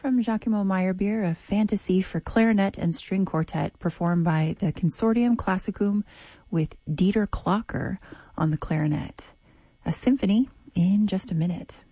from Giacomo Meyerbeer, a fantasy for clarinet and string quartet performed by the Consortium Classicum with Dieter Klocker on the clarinet. A symphony in just a minute.